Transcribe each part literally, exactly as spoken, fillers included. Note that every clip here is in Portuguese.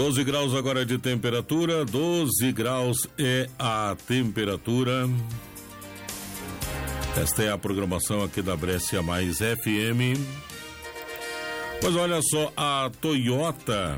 doze graus agora de temperatura, doze graus é a temperatura. Esta é a programação aqui da Brescia Mais F M. Mas olha só, a Toyota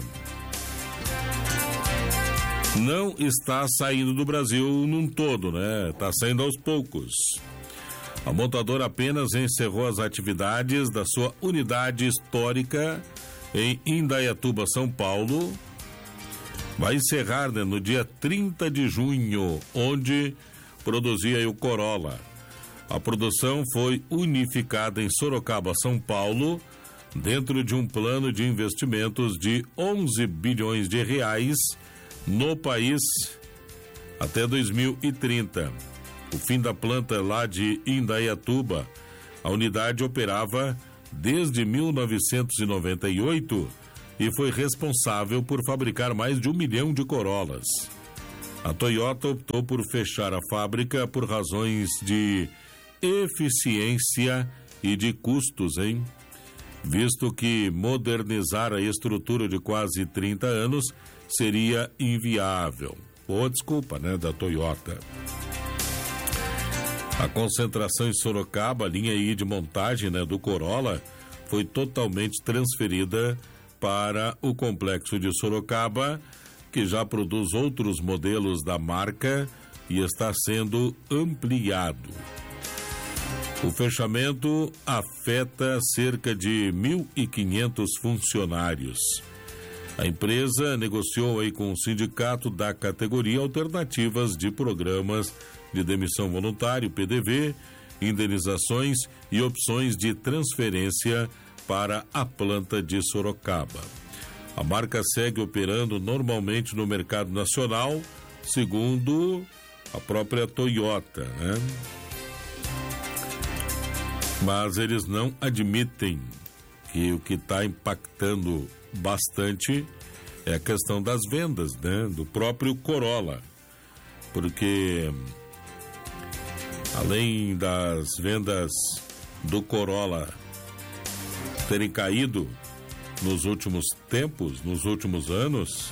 não está saindo do Brasil num todo, né? Está saindo aos poucos. A montadora apenas encerrou as atividades da sua unidade histórica em Indaiatuba, São Paulo. Vai encerrar, né, no dia trinta de junho, onde produzia aí o Corolla. A produção foi unificada em Sorocaba, São Paulo, dentro de um plano de investimentos de onze bilhões de reais no país até dois mil e trinta. O fim da planta lá de Indaiatuba, a unidade operava desde mil novecentos e noventa e oito e foi responsável por fabricar mais de um milhão de Corollas. A Toyota optou por fechar a fábrica por razões de eficiência e de custos, hein? Visto que modernizar a estrutura de quase trinta anos seria inviável. Boa desculpa, né, da Toyota. A concentração em Sorocaba, a linha aí de montagem, né, do Corolla, foi totalmente transferida para o complexo de Sorocaba, que já produz outros modelos da marca e está sendo ampliado. O fechamento afeta cerca de mil e quinhentos funcionários. A empresa negociou aí com o sindicato da categoria alternativas de programas de demissão voluntária, P D V, indenizações e opções de transferência para a planta de Sorocaba. A marca segue operando normalmente no mercado nacional, segundo a própria Toyota, né? Mas eles não admitem que o que está impactando bastante é a questão das vendas, né, do próprio Corolla, porque além das vendas do Corolla terem caído nos últimos tempos, nos últimos anos,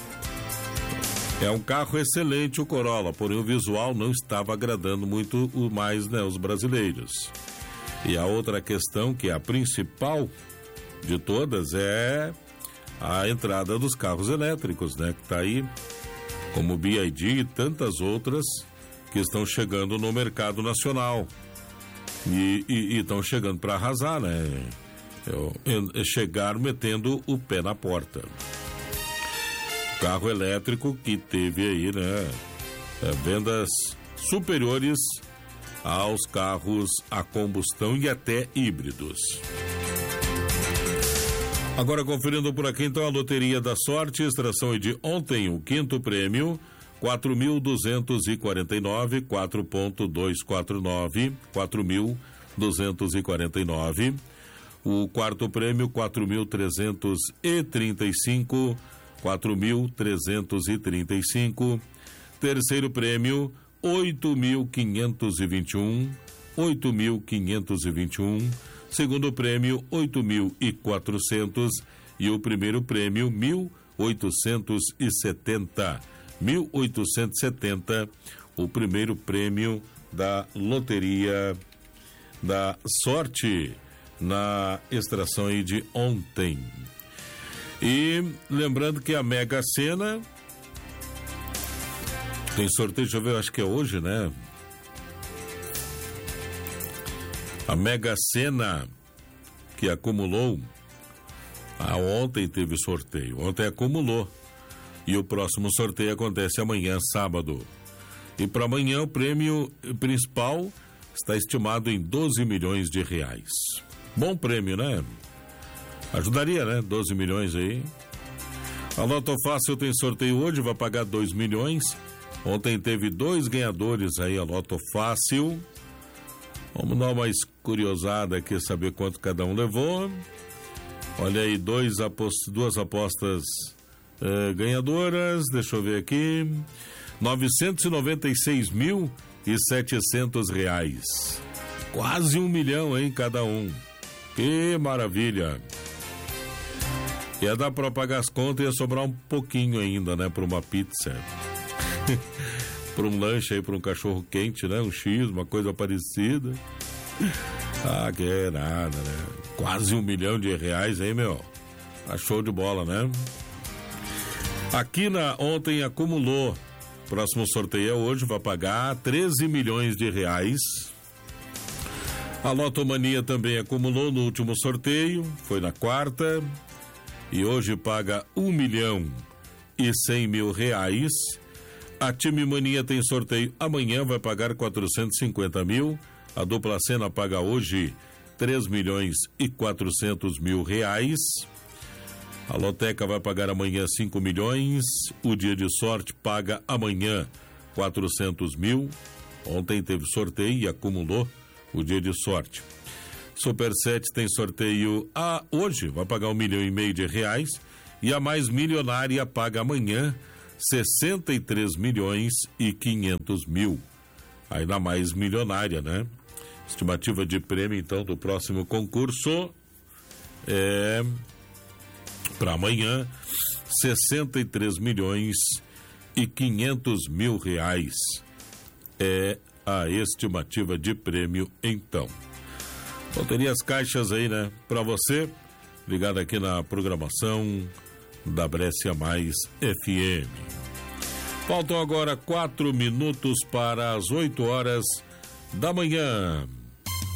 é um carro excelente o Corolla, porém o visual não estava agradando muito mais, né, os brasileiros. E a outra questão, que é a principal de todas, é a entrada dos carros elétricos, né? Que está aí, como o B Y D e tantas outras que estão chegando no mercado nacional. E estão chegando para arrasar, né? Eu, eu, chegaram metendo o pé na porta. Carro elétrico que teve aí, né? É, vendas superiores aos carros a combustão e até híbridos. Agora conferindo por aqui então a Loteria da Sorte, extração de ontem, o quinto prêmio, quatro mil duzentos e quarenta e nove, quatro ponto duzentos e quarenta e nove, quatro mil duzentos e quarenta e nove. O quarto prêmio, quatro mil trezentos e trinta e cinco, quatro mil trezentos e trinta e cinco. Terceiro prêmio, oito mil quinhentos e vinte e um, oito mil quinhentos e vinte e um, segundo prêmio oito mil e quatrocentos e o primeiro prêmio mil oitocentos e setenta, mil oitocentos e setenta, o primeiro prêmio da Loteria da Sorte na extração aí de ontem. E lembrando que a Mega Sena tem sorteio, deixa eu ver, acho que é hoje, né? A Mega Sena, que acumulou, ah, ontem teve sorteio, ontem acumulou. E o próximo sorteio acontece amanhã, sábado. E para amanhã o prêmio principal está estimado em doze milhões de reais. Bom prêmio, né? Ajudaria, né? doze milhões aí. A Loto Fácil tem sorteio hoje, vai pagar dois milhões. Ontem teve dois ganhadores aí, a Loto Fácil. Vamos dar uma curiosada aqui, saber quanto cada um levou. Olha aí, dois apost... duas apostas eh, ganhadoras. Deixa eu ver aqui. novecentos e noventa e seis mil e setecentos reais. Quase um milhão, hein, cada um. Que maravilha. Ia dar pra pagar as contas e ia sobrar um pouquinho ainda, né? Pra uma pizza. Pra um lanche aí, pra um cachorro quente, né? Um X, uma coisa parecida. Ah, que é nada, né? Quase um milhão de reais, hein, meu? Tá show de bola, né? Aqui na ontem acumulou. Próximo sorteio é hoje, vai pagar treze milhões de reais. A Lotomania também acumulou no último sorteio, foi na quarta. E hoje paga um milhão e cem mil reais. A Time Mania tem sorteio amanhã, vai pagar quatrocentos e cinquenta mil. A Dupla Sena paga hoje três milhões e quatrocentos mil reais. A Loteca vai pagar amanhã cinco milhões. O Dia de Sorte paga amanhã quatrocentos mil. Ontem teve sorteio e acumulou o Dia de Sorte. Super sete tem sorteio a hoje, vai pagar um milhão e meio de reais. E a Mais Milionária paga amanhã sessenta e três milhões e quinhentos mil. Aí na Mais Milionária, né? Estimativa de prêmio, então, do próximo concurso é para amanhã sessenta e três milhões e quinhentos mil reais. É a estimativa de prêmio, então. Loteria as caixas aí, né? Para você, ligado aqui na programação da Brescia Mais F M. Faltam agora quatro minutos para as oito horas da manhã.